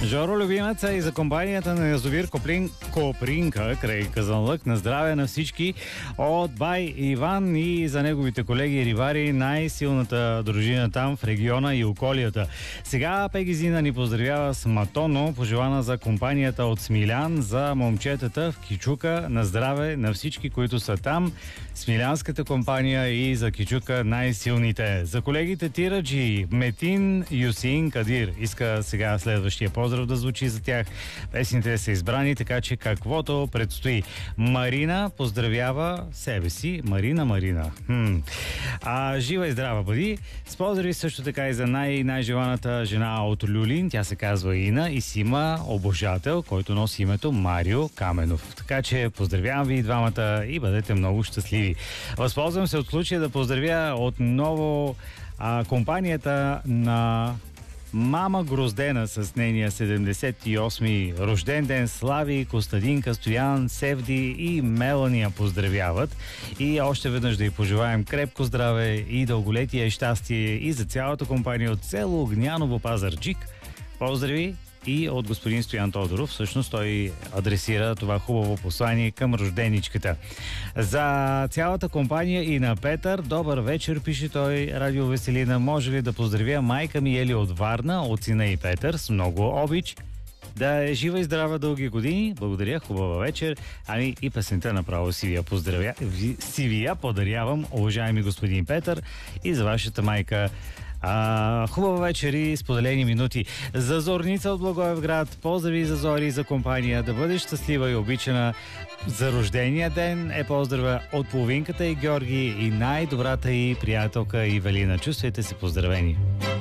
Жоро любимеца и за компанията на язовир Копринка край Казанлък. На здраве на всички от Бай Иван и за неговите колеги рибари, най-силната дружина там в региона и околията. Сега Пегизина ни поздравява с Матоно, пожелана за компанията от Смилян, за момчетата в Кичука. На здраве на всички, които са там. Смилянската компания и за Кичука най-силните. За колегите Тираджи, Метин, Юсин, Кадир. Иска сега следващия поздрав да звучи за тях. Песните са избрани, така че каквото предстои. Марина поздравява себе си. Марина. Жива и здрава бъди. С поздрави също така и за най-желаната жена от Люлин. Тя се казва Ина и си има обожател, който носи името Марио Каменов. Така че поздравявам ви и двамата и бъдете много щастливи. Възползвам се от случая да поздравя отново компанията на Мама Гроздена с нейния 78-ми рожден ден. Слави, Костадинка, Стоян, Севди и Мелания поздравяват. И още веднъж да й пожелаем крепко здраве и дълголетие и щастие и за цялата компания от село Огняново, Пазарджик. Поздрави и от господин Стоян Тодоров. Всъщност той адресира това хубаво послание към рожденичката. За цялата компания и на Петър, добър вечер, пише той, Радио Веселина. Може ли да поздравя майка ми Ели от Варна, от сина и Петър, с много обич. Да е жива и здрава дълги години. Благодаря, хубава вечер. Ами и песента направо си вия подарявам, уважаеми господин Петър, и за вашата майка. Хубава вечер и споделени минути. За Зорница от Благоевград, поздрави за Зори и за компания, да бъдеш щастлива и обичана. За рождения ден е поздрава от половинката и Георги и най-добрата и приятелка Ивелина. Чувствайте се поздравени.